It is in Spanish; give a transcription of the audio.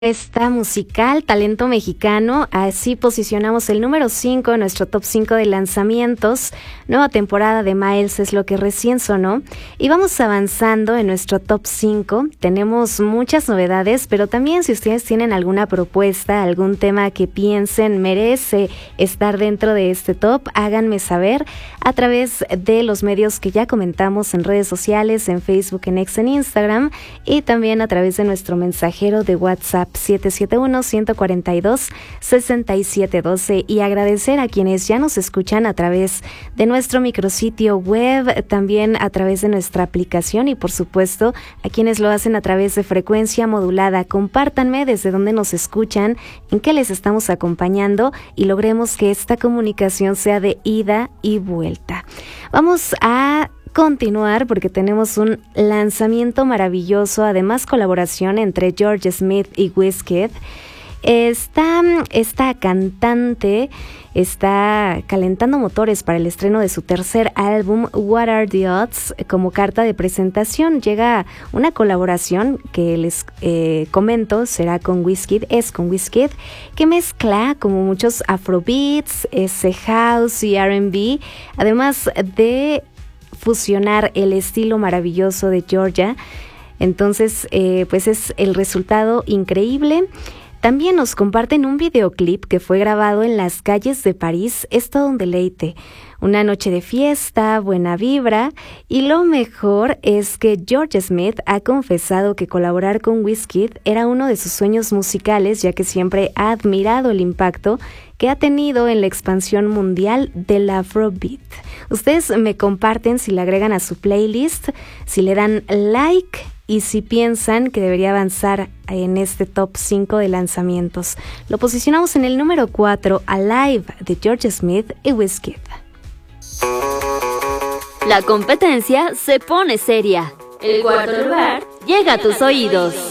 Esta musical, talento mexicano, así posicionamos el número 5 en nuestro top 5 de lanzamientos. Nueva temporada de Miles es lo que recién sonó. Y vamos avanzando en nuestro top 5. Tenemos muchas novedades, pero también si ustedes tienen alguna propuesta, algún tema que piensen merece estar dentro de este top, háganme saber a través de los medios que ya comentamos en redes sociales, en Facebook, en X, en Instagram y también a través de nuestro mensajero de WhatsApp 771-142-6712 y agradecer a quienes ya nos escuchan a través de nuestro micrositio web, también a través de nuestra aplicación y por supuesto a quienes lo hacen a través de frecuencia modulada. Compártanme desde dónde nos escuchan, en qué les estamos acompañando y logremos que esta comunicación sea de ida y vuelta. Vamos a continuar porque tenemos un lanzamiento maravilloso, además colaboración entre George Smith y Wizkid. Esta cantante está calentando motores para el estreno de su tercer álbum, What Are the Odds. Como carta de presentación llega una colaboración que les comento, será con Wizkid, que mezcla como muchos afrobeats, ese house y R&B, además de fusionar el estilo maravilloso de Georgia. Entonces pues es el resultado increíble. También nos comparten un videoclip que fue grabado en las calles de París. Es todo un deleite, una noche de fiesta, buena vibra, y lo mejor es que George Smith ha confesado que colaborar con Wizkid era uno de sus sueños musicales, ya que siempre ha admirado el impacto que ha tenido en la expansión mundial del Afrobeat. Ustedes me comparten si le agregan a su playlist, si le dan like y si piensan que debería avanzar en este top 5 de lanzamientos. Lo posicionamos en el número 4, Alive, de George Smith y Wizkid. La competencia se pone seria. El cuarto lugar llega a tus oídos.